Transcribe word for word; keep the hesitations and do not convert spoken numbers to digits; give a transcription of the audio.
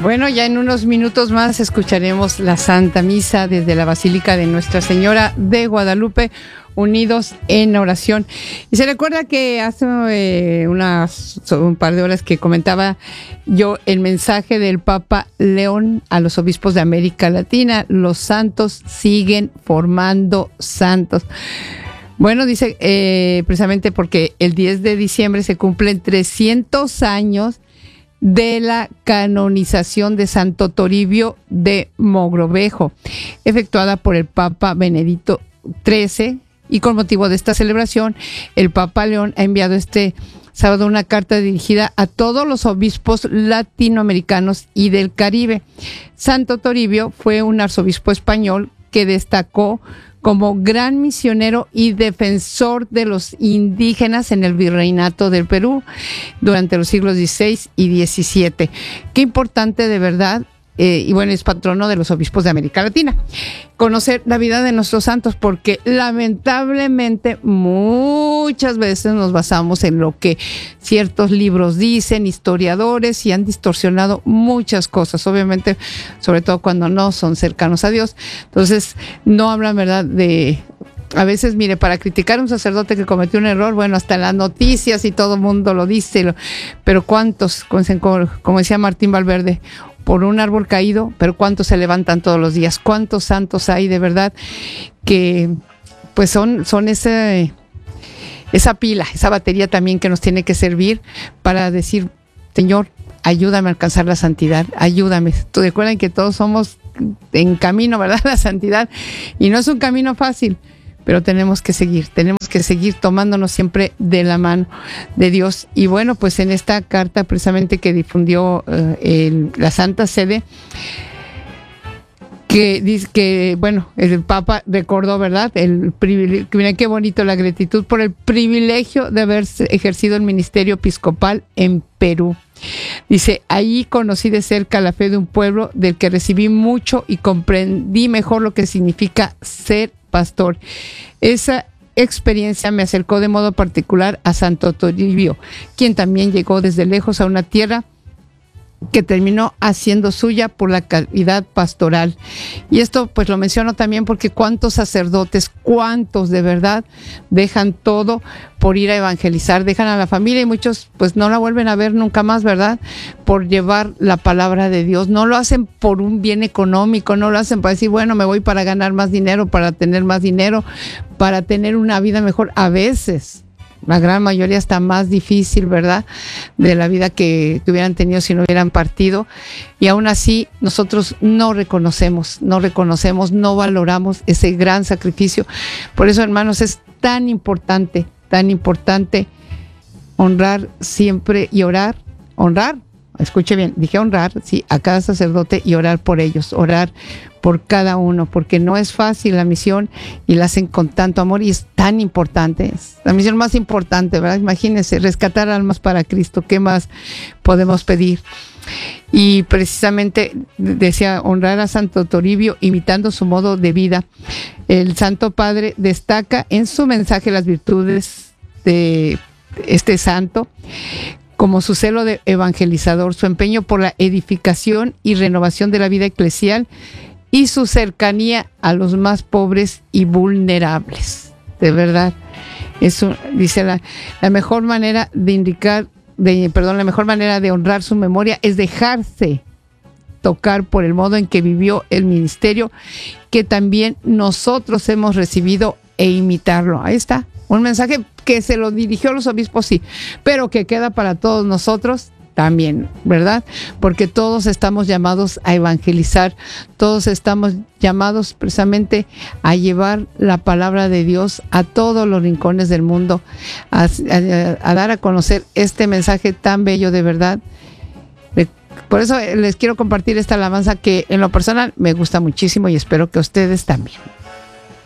Bueno, ya en unos minutos más escucharemos la Santa Misa desde la Basílica de Nuestra Señora de Guadalupe, unidos en oración. Y se recuerda que hace eh, unas, un par de horas que comentaba yo el mensaje del Papa León a los obispos de América Latina: los santos siguen formando santos. Bueno, dice eh, precisamente porque el diez de diciembre se cumplen trescientos años de la canonización de Santo Toribio de Mogrovejo, efectuada por el Papa Benedicto trece, y con motivo de esta celebración, el Papa León ha enviado este sábado una carta dirigida a todos los obispos latinoamericanos y del Caribe. Santo Toribio fue un arzobispo español que destacó como gran misionero y defensor de los indígenas en el virreinato del Perú durante los siglos dieciséis y diecisiete. Qué importante, de verdad. Eh, y bueno, es patrono de los obispos de América Latina. Conocer la vida de nuestros santos, porque lamentablemente muchas veces nos basamos en lo que ciertos libros dicen, historiadores, y han distorsionado muchas cosas, obviamente, sobre todo cuando no son cercanos a Dios. Entonces, no hablan, ¿verdad?, de... A veces, mire, para criticar a un sacerdote que cometió un error, bueno, hasta en las noticias y todo el mundo lo dice, lo, pero ¿cuántos, como, como decía Martín Valverde, por un árbol caído, pero cuántos se levantan todos los días? ¿Cuántos santos hay de verdad que pues son, son ese, esa pila, esa batería también que nos tiene que servir para decir: Señor, ayúdame a alcanzar la santidad, ayúdame? Tú recuerden que todos somos en camino, ¿verdad?, la santidad, y no es un camino fácil, pero tenemos que seguir, tenemos que seguir tomándonos siempre de la mano de Dios. Y bueno, pues en esta carta precisamente que difundió uh, el, la Santa Sede, que dice que, bueno, el Papa recordó, ¿verdad?, el privilegio, miren qué bonito, la gratitud por el privilegio de haber ejercido el ministerio episcopal en Perú. Dice: ahí conocí de cerca la fe de un pueblo del que recibí mucho y comprendí mejor lo que significa ser pastor. Esa experiencia me acercó de modo particular a Santo Toribio, quien también llegó desde lejos a una tierra que terminó haciendo suya por la calidad pastoral. Y esto pues lo menciono también porque cuántos sacerdotes, cuántos de verdad dejan todo por ir a evangelizar, dejan a la familia, y muchos pues no la vuelven a ver nunca más, ¿verdad?, por llevar la palabra de Dios. No lo hacen por un bien económico, no lo hacen para decir, bueno, me voy para ganar más dinero, para tener más dinero, para tener una vida mejor. A veces la gran mayoría está más difícil, ¿verdad?, de la vida que, que hubieran tenido si no hubieran partido. Y aún así nosotros no reconocemos, no reconocemos, no valoramos ese gran sacrificio. Por eso, hermanos, es tan importante, tan importante honrar siempre y orar, honrar, escuche bien, dije honrar, sí, a cada sacerdote, y orar por ellos, orar por cada uno, porque no es fácil la misión y la hacen con tanto amor, y es tan importante, es la misión más importante, ¿verdad? Imagínense, rescatar almas para Cristo, ¿qué más podemos pedir? Y precisamente decía honrar a Santo Toribio imitando su modo de vida. El Santo Padre destaca en su mensaje las virtudes de este santo, como su celo de evangelizador, su empeño por la edificación y renovación de la vida eclesial, y su cercanía a los más pobres y vulnerables. De verdad, eso dice la, la mejor manera de indicar, de, perdón, la mejor manera de honrar su memoria es dejarse tocar por el modo en que vivió el ministerio, que también nosotros hemos recibido, e imitarlo. Ahí está, un mensaje que se lo dirigió a los obispos, sí, pero que queda para todos nosotros también, ¿verdad? Porque todos estamos llamados a evangelizar, todos estamos llamados precisamente a llevar la palabra de Dios a todos los rincones del mundo, a, a, a dar a conocer este mensaje tan bello, de verdad. Por eso les quiero compartir esta alabanza que en lo personal me gusta muchísimo, y espero que ustedes también.